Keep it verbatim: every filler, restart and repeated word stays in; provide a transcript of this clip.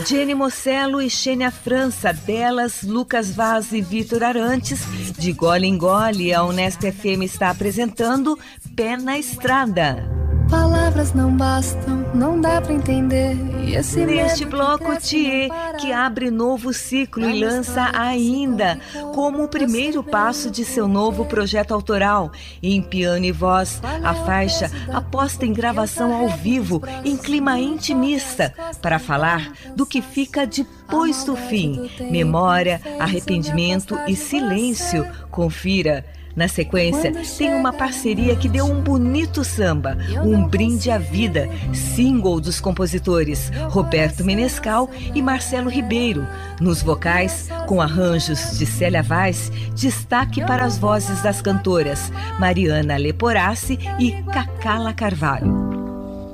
Jenny Mocello e Xênia França, delas Lucas Vaz e Vitor Arantes, de Gole em Gole, a Unesp F M está apresentando Pé na Estrada. Palavras não bastam, não dá pra entender. E esse Neste bloco, Thier, que abre novo ciclo e lança Ainda, como o primeiro passo de seu novo projeto autoral. Em piano e voz, a faixa aposta em gravação ao vivo, em clima intimista, para falar do que fica depois do fim. Memória, arrependimento e silêncio. Confira. Na sequência, tem uma parceria que deu um bonito samba, Um Brinde à Vida, single dos compositores Roberto Menescal e Marcelo Ribeiro. Nos vocais, com arranjos de Célia Vaz, destaque para as vozes das cantoras Mariana Leporassi e Cacala Carvalho.